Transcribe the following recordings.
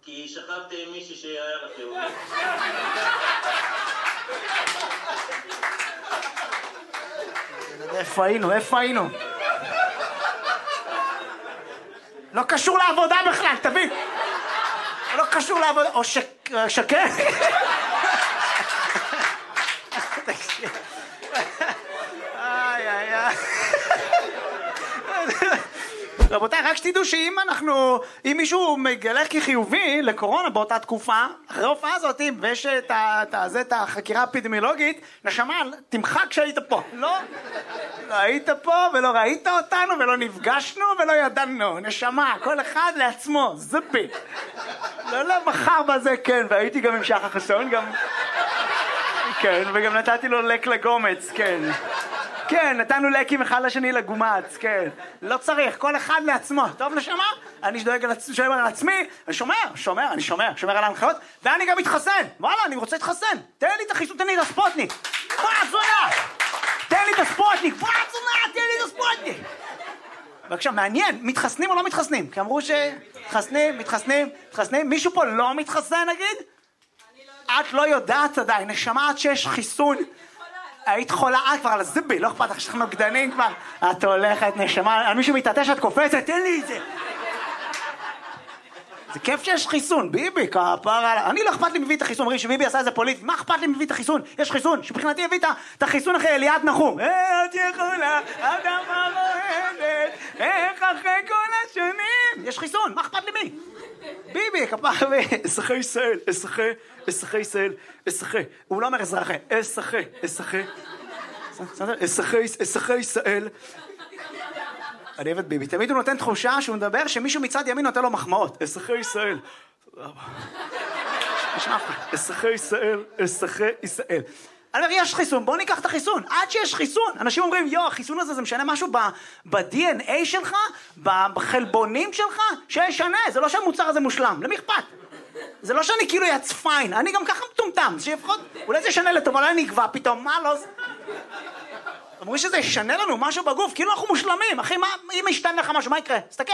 כי שכבתי עם מישהי שהיה לה חיובי. איפה היינו? לא קשור לעבודה בכלל, תבין. לא קשור לעבודה, או שקר. רבותיי, רק שתדעו שאם מישהו מגלה כחיובי לקורונה באותה תקופה, אחרי ההופעה הזאת, ויש את החקירה האפידמיולוגית, נשמה, תמחק שהיית פה. לא היית פה ולא ראית אותנו ולא נפגשנו ולא ידענו. נשמה, כל אחד לעצמו, זפי. לא, מחר בזה, כן, והייתי גם עם שחר חסון, גם... כן, וגם נתתי לו לק לגומץ, כן. כן, נתנו לקים אחד לשני לגומץ, כן. לא צריך, כל אחד לעצמו. טוב, נשמה? אני שדואג על עצמי, אני שומר על ההנחיות, ואני גם מתחסן. וואלה, אני רוצה להתחסן. תן לי את החיסון, תן לי את הספוטניק. תן לי את הספוטניק. תן לי את הספוטניק. בבקשה, מעניין, מתחסנים או לא מתחסנים? כי אמרו מתחסנים. מישהו פה לא מתחסן, נגיד? את לא יודעת עדיין, נשמה עד שיש חיסון. היית חולה, כבר על הזבי, לא אכפת לך שאנחנו נוגדנים כבר. את הולכת, נשמה, על מישהו מתעטש, את קופצת, תן לי את זה. זה כיף שיש חיסון, ביבי, כפרה. אני לא אכפת לי מביא את החיסון, אומרים שביבי עשה איזה פוליטי, מה אכפת לי מביא את החיסון? יש חיסון, שבחינתי הביא את החיסון אחרי אליעד נחום. את יכולה, אדמה רועדת, איך אחרי כל השנים? יש חיסון, מה אכפת לי מי? ביבי, כפרה, אזרחי ישראל, אזרחי ישראל, הוא לא אומר אזרחי, אזרחי ישראל. אני אוהב את ביבי, תמיד הוא נותן תחושה שהוא מדבר שמישהו מצד ימין נותן לו מחמאות. אזרחי ישראל. אזרחי ישראל. אני אומר, יש חיסון, בוא ניקח את החיסון. עד שיש חיסון, אנשים אומרים, החיסון הזה זה משנה משהו ב-DNA שלך, בחלבונים שלך, שישנה, זה לא שהמוצר הזה מושלם, למי אכפת? זה לא שאני כאילו יצפיין, אני גם ככה מטומטם, שיפחות, אולי זה ישנה לטוב, אולי נקבע פתאום, מה לא זה? אמרו שזה ישנה לנו משהו בגוף, כאילו אנחנו מושלמים, אחי, אם ישתנה לך משהו, מה יקרה? תסתכל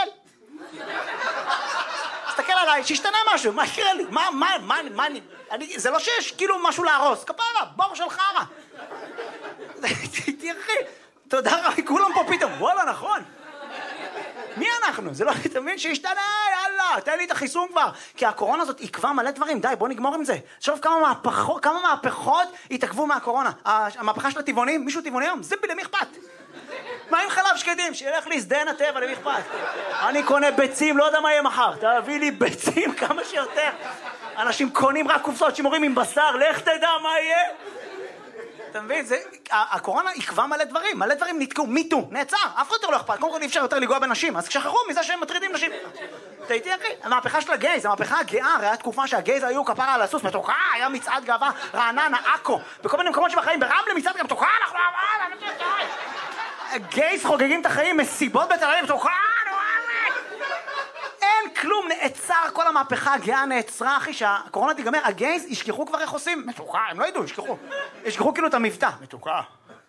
עליי, שישתנה משהו, מה יקרה לי? זה לא שיש כאילו משהו להרוס, כפרה, בור של חרה. תראי, תודה רבה, כולם פה פתאום, וואלה, נכון. מי אנחנו? זה לא תמיד שישתנה, יאללה, תן לי את החיסון כבר. כי הקורונה הזאת עקבה מלא דברים, די, בוא נגמור עם זה. שוב כמה מהפכות התעכבו מהקורונה. המהפכה של הטבעונים, מישהו טבעוני היום, זה למי אכפת? מה עם חלב שקדים? שילך לי שדה הטבע, למי אכפת? אני קונה ביצים, לא יודע מה יהיה מחר. תביא לי ביצים כמה שיותר. אנשים קונים רק קופסאות שימורים עם בשר, לך תדע מה יהיה. אתה מבין? הקורונה עקבה מלא דברים נתקעו, מיטו, נעצר, אף אחד יותר לא אכפת, קודם כל אי אפשר יותר לגוע בנשים, אז שכחו מזה שהם מטרידים נשים. אתה איתי אחי? המהפכה של הגייז, המהפכה הגאה, הרי התקופה שהגייז היו כפרה על הסוס, מתוקה, היה מצעד גאווה, רעננה, עכו, בכל מיני מקומות שבחיים, ברמלה מצעד גם מתוקה, אנחנו גייז חוגגים את החיים, מסיבות בתל אביב, מתוקה, אין כלום, נעצר, כל המהפכה הגאה נעצרה, אחי, שהקורונה תיגמר, הגייז ישכחו כבר איך עושים, מתוקה, הם לא ידעו, ישכחו כאילו את המבטא, מתוקה,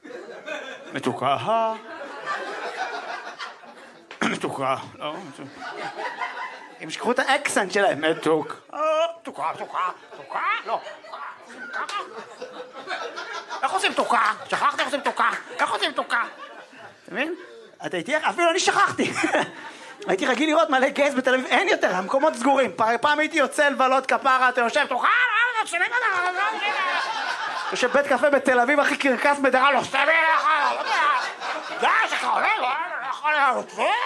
לא, הם ישכחו את האקסנט שלהם, מתוקה, לא, איך עושים תוקה? שכחת איך עושים תוקה? איך עושים תוקה? אתה מבין? אתה איתי, אפילו אני שכחתי. הייתי רגיל לראות מלא גייז בתל אביב, אין יותר, המקומות סגורים. פעם הייתי יוצא לבלות כפרה, אתה יושב, תוכל, יושב בית קפה בתל אביב, הכי קרקס בדרה, לא סתמי לך, די, שכחולה, לא יכול להיות.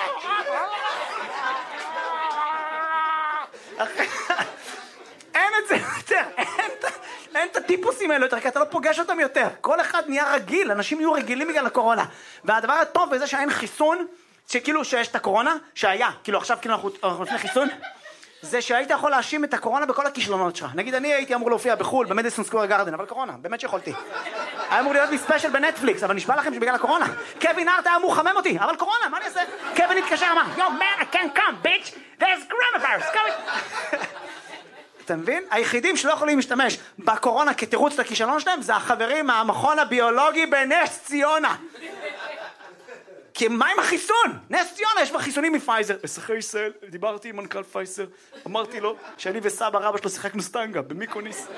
אין את זה יותר, אין את הטיפוסים האלה יותר, כי אתה לא פוגש אותם יותר. כל אחד נהיה רגיל, אנשים יהיו רגילים בגלל הקורונה. והדבר הטוב בזה שאין חיסון, שכאילו שיש את הקורונה, שהיה, כאילו עכשיו כאילו אנחנו לפני חיסון, זה שהיית יכול להאשים את הקורונה בכל הכישלונות שלך. נגיד אני הייתי אמור להופיע בחול, במדיסון סקוור גארדן, אבל קורונה, באמת שיכולתי. היה אמור להיות לי ספיישל בנטפליקס, אבל נשבע לכם שבגלל הקורונה. קווין הארט היה אמור לחמם אותי, אבל קורונה, מה אני אעשה? קווין התקשר, אמר, Yo man, I can't come, bitch, there's coronavirus, come. אתה מבין? היחידים שלא יכולים להשתמש בקורונה כתירוץ לכישלון שלהם, זה החברים מהמכון הביולוגי בנס ציונה. כי מה עם החיסון? נס ציונה, יש בה חיסונים מפייזר. אזרחי ישראל, דיברתי עם מנכ"ל פייזר, אמרתי לו שאני וסבא רבא שלו שיחקנו סטנגה במיקוניס.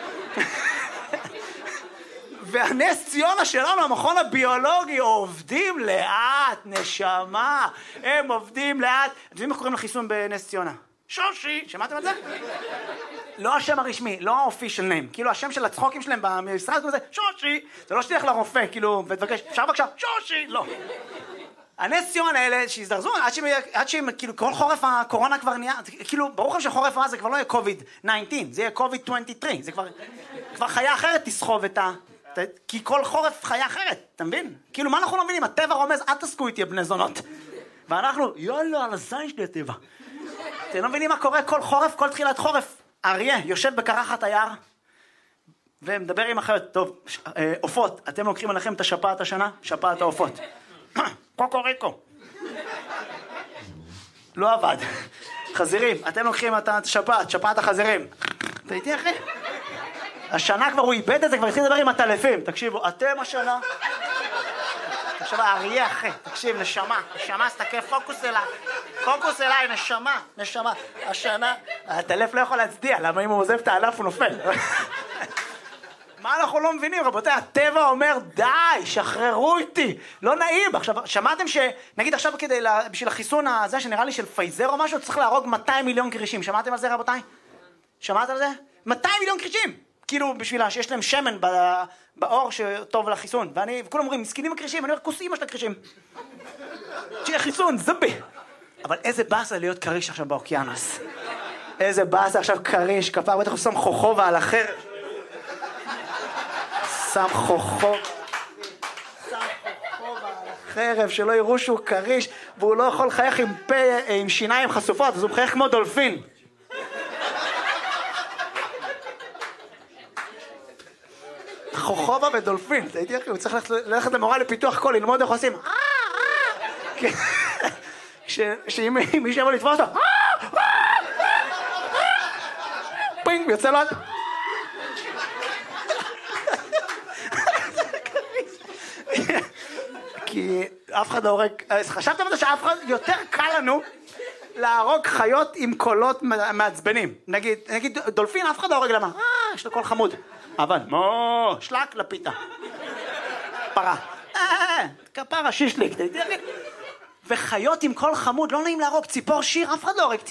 והנס ציונה שלנו, המכון הביולוגי, עובדים לאט, נשמה. הם עובדים לאט. אתם יודעים איך קוראים לחיסון בנס ציונה? שושי, שמעתם על זה? לא השם הרשמי, לא ה-official name. כאילו השם של הצחוקים שלהם במשרד כזה, שושי. זה לא שתלך לרופא, כאילו, ותבקש, אפשר בבקשה, שושי, לא. הנס ציון האלה שהזדרזו, עד שהם, כאילו, כל חורף הקורונה כבר נהיה, כאילו, ברור לכם שחורף הזה כבר לא יהיה COVID-19, זה יהיה COVID-23, זה כבר חיה אחרת תסחוב את ה... כי כל חורף חיה אחרת, אתה מבין? כאילו, מה אנחנו לא מבינים? הטבע רומז, אל תסקו איתי בני זונות. ואנחנו, יאללה, על הזין שלי הטבע. אתם לא מבינים מה קורה כל חורף, כל תחילת חורף? אריה יושב בקרחת היער, ומדבר עם אחרת, טוב, עופות, אתם לוקחים עליכם את השפעת השנה? שפעת העופות. קוקוריקו. לא עבד. חזירים, אתם לוקחים את השפעת, שפעת החזירים. אתה איתי אחי? השנה כבר הוא איבד את זה, כבר התחיל לדבר עם הטלפים. תקשיבו, אתם השנה... עכשיו האריה אחי, תקשיב, נשמה, סתכל, פוקוס אליי, נשמה. השנה, הטלף לא יכול להצדיע, למה אם הוא עוזב את הענף הוא נופל. מה אנחנו לא מבינים, רבותיי? הטבע אומר, די, שחררו איתי, לא נעים. עכשיו, שמעתם נגיד עכשיו בשביל החיסון הזה, שנראה לי של פייזר או משהו, צריך להרוג 200 מיליון קרישים. שמעתם על זה, רבותיי? שמעתם על זה? 200 מיליון קרישים! כאילו, בשבילה, שיש להם שמן באור שטוב לחיסון. וכולם אומרים, מסכנים הקרישים, אני אומר, כוס אמא של הקרישים. שיהיה חיסון, זבי. אבל איזה באסה להיות קריש עכשיו באוקיינוס. איזה באסה עכשיו קריש, כפר, בטח הוא שם חוכובה על החרב. שם חוכובה על החרב, שלא יראו שהוא קריש, והוא לא יכול לחייך עם פה, עם שיניים חשופות, אז הוא מחייך כמו דולפין. חוכובה ודולפין, הייתי אחי, הוא צריך ללכת למורה לפיתוח קול, ללמוד איך עושים. שאם מישהו יבוא לתפוס אותו, פינג, יוצא לו... כי אף אחד לא הורג... חשבתם על זה שאף אחד... יותר קל לנו להרוג חיות עם קולות מעצבנים. נגיד דולפין, אף אחד לא הורג למה? יש לו קול חמוד. אבל, שלק לפיתה. פרה. כפרה, שישליק. וחיות עם קול חמוד, לא נעים להרוג. ציפור שיר, אף אחד לא הורג.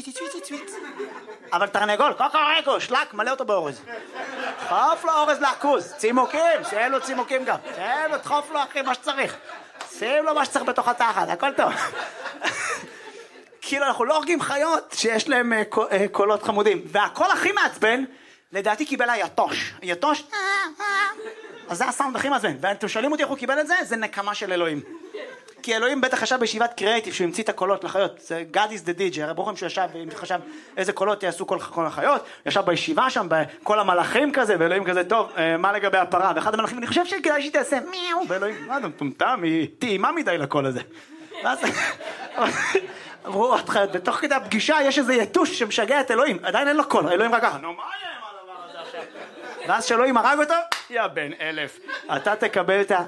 אבל תרנגול, שלק, מלא אותו באורז. דחוף לו אורז לעכוז. צימוקים, שיהיה לו צימוקים גם. דחוף לו אחי מה שצריך. שים לו מה שצריך בתוך התחת, הכל טוב. כאילו אנחנו לא הורגים חיות שיש להם קולות חמודים. והקול הכי מעצבן, לדעתי קיבל היתוש. היתוש, אז זה הסאונד הכי מעצבן. ואתם שואלים אותי איך הוא קיבל את זה? זה נקמה של אלוהים. כי אלוהים בטח חשב בישיבת קריאייטיב שהוא המציא את הקולות לחיות. זה God is the DJ. הרי ברוכם שישב וחשב איזה קולות יעשו כל החיות. ישב בישיבה שם, בכל המלאכים כזה, ואלוהים כזה, טוב, מה לגבי הפרה? ואחד המלאכים, אני חושב שכדאי שהיא תעשה מיאו. ואלוהים, מה אתה מטומטם? היא טעימה מדי לקול הזה. ואז... אמרו, בתוך כדי הפגישה יש איזה יתוש שמשגע את אלוהים. עדיין אין לו קול. אלוהים רק ככה, נו, מה יהיה עם הדבר הזה עכשיו? ואז שאלוהים הרג אותו, יא בן 1000. אתה תקבל את ה...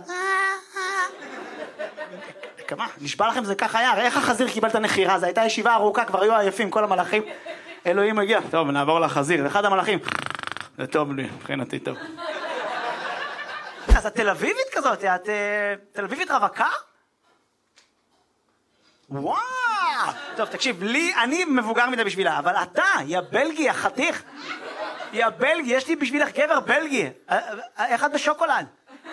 כמה? נשבע לכם זה ככה היה, הרי איך החזיר קיבל את הנחירה? זו הייתה ישיבה ארוכה, כבר היו עייפים כל המלאכים. אלוהים הגיע, טוב נעבור לחזיר, אחד המלאכים, זה טוב לי, מבחינתי טוב. אז את תל אביבית כזאת, את תל אביבית רווקה? וואו! טוב תקשיב, אני מבוגר מדי בשבילה, אבל אתה, יא בלגי, החתיך, יא בלגי, יש לי בשבילך גבר בלגי, איך את בשוקולד?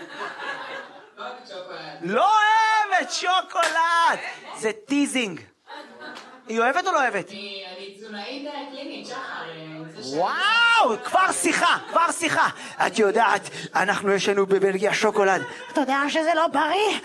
לא אוהבת שוקולד! זה טיזינג. היא אוהבת או לא אוהבת? אני תזונאית קלינית, שחר. וואו! כבר שיחה. את יודעת, אנחנו יש לנו בבלגיה שוקולד. אתה יודע שזה לא בריא?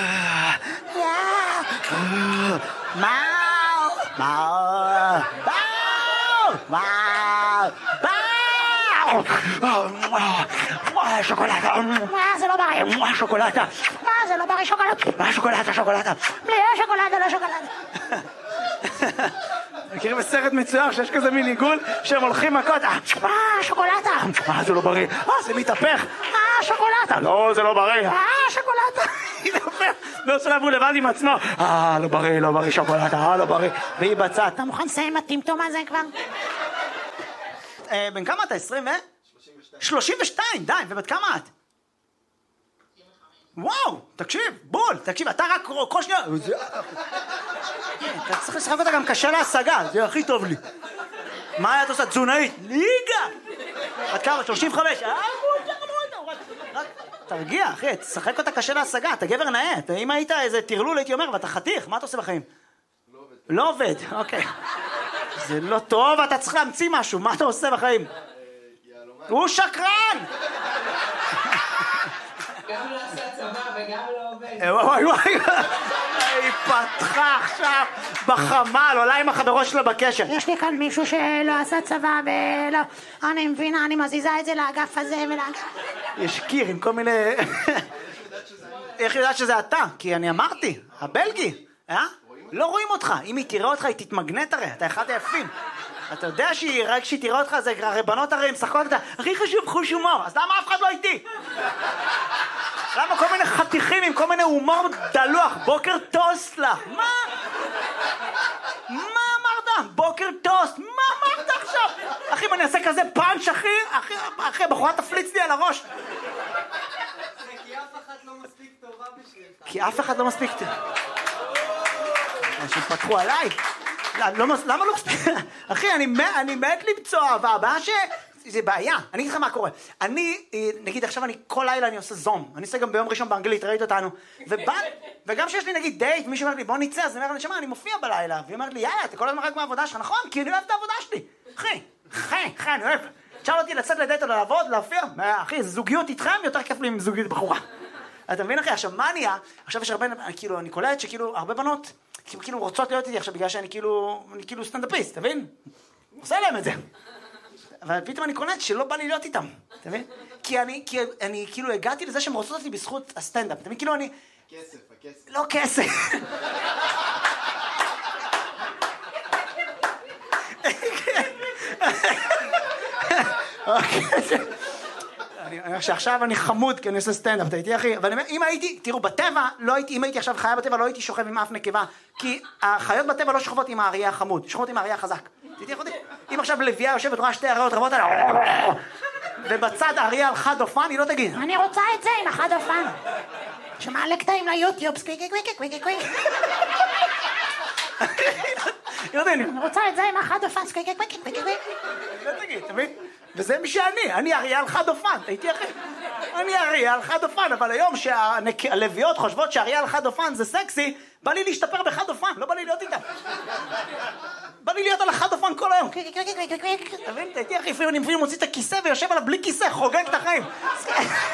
שוקולדה, זה לא בריא, שוקולדה, זה לא בריא, שוקולדה, בלי שוקולדה, לא שוקולדה. מכירים בסרט מצויר שיש כזה מין עיגול שהם הולכים מכות, שוקולטה, זה לא בריא, זה מתהפך, שוקולטה, לא, זה לא בריא, שוקולטה, מתהפך, ועושה עברו לבד עם עצמו, לא בריא, שוקולטה, לא בריא, והיא בצד, אתה מוכן לסיים הטמטום הזה כבר? בן כמה אתה? 20 ו? 32, די, ובת כמה את? וואו, תקשיב, בול, תקשיב, אתה רק כל שנייה... אתה צריך לשחק אותה גם קשה להשגה, זה הכי טוב לי. מה את עושה? תזונאית? ליגה! עד כמה? 35? רק תרגיע, אחי, תשחק אותה קשה להשגה, אתה גבר נאה. אם היית איזה תרלול, הייתי אומר, ואתה חתיך, מה אתה עושה בחיים? לא עובד, אוקיי. זה לא טוב, אתה צריך להמציא משהו, מה אתה עושה בחיים? הוא שקרן! גם לא עשה צבא וגם לא עובד. וואי, היא פתחה עכשיו בחמ"ל, עולה עם החברות שלה בקשר. יש לי כאן מישהו שלא עשה צבא ולא... אני מבינה, אני מזיזה את זה לאגף הזה ולאגף... יש קיר עם כל מיני... איך יודעת שזה אתה? כי אני אמרתי, הבלגי, לא רואים אותך. אם היא תראה אותך, היא תתמגנט הרי, אתה אחד היפים. אתה יודע שהיא, רק כשהיא תראה אותך, זה רבנות הרי, הם משחקות אותה, הכי חשוב חוש הומור, אז למה אף אחד לא איתי? למה כל מיני חתיכים עם כל מיני הומור דלוח? בוקר טוסט לך. מה? מה אמרת? בוקר טוסט. מה אמרת עכשיו? אחי, אם אני אעשה כזה פאנץ', אחי, הבחורה תפליץ לי על הראש. כי אף אחת לא מספיק טובה בשבילך. כי אף אחד לא מספיק טובה. אנשים פתחו עליי. למה לא מספיק? אחי, אני מת למצוא אהבה. הבעיה זה בעיה. אני אגיד לך מה קורה. נגיד עכשיו כל לילה אני עושה זום. אני עושה גם ביום ראשון באנגלית, ראית אותנו. וגם שיש לי נגיד דייט, מישהו אומר לי בוא נצא, אז אני אומר לי שמה, אני מופיע בלילה. והיא אומרת לי יאללה, אתה כל הזמן רק מהעבודה שלך, נכון? כי אני אוהב את העבודה שלי. אחי, אני אוהב. תשאל אותי לצאת לדייט או לעבוד, להופיע. אחי, זוגיות איתכם יותר כיף לי עם זוגיות בחורה. אתה מבין אחי? עכשיו מה נהיה? עכשיו יש הרבה, כאילו, אני קולט שכאילו הרבה בנות כאילו רוצות להיות איתי עכשיו בגלל שאני כאילו סטנדאפיסט, אתה מבין? עושה להם את זה. אבל פתאום אני קולט שלא בא לי להיות איתם, אתה מבין? כי אני כאילו הגעתי לזה שהם רוצות אותי בזכות הסטנדאפ, אתה מבין? כאילו אני... הכסף. לא כסף. שעכשיו אני חמוד כי אני עושה סטנדאפ, אתה איתי אחי? אבל אם הייתי, תראו, בטבע, אם הייתי עכשיו חיה בטבע, לא הייתי שוכב עם אף נקבה, כי החיות בטבע לא שוכבות עם האריה החמוד, שוכבות עם האריה החזק. תיתי אחותי? אם עכשיו לביאה יושבת, רואה שתי אריות רבות עליה, ובצד האריה על חד אופן, היא לא תגיד, אני רוצה את זה עם החד אופן. שמעלה קטעים ליוטיוב, סקוויקי. אני רוצה את זה עם החד אופן, סקוויקי. לא תגיד, אתה מבין? וזה מי אני אריה על חד אופן, הייתי אחי. אני אריה על חד אופן, אבל היום שהלוויות חושבות שאריה על חד אופן זה סקסי, בא לי להשתפר בחד אופן, לא בא לי להיות איתם. בא לי להיות על החד אופן כל היום. אתה מבין? הייתי אחי, לפעמים אני מוציא את הכיסא ויושב עליו בלי כיסא, חוגג את החיים.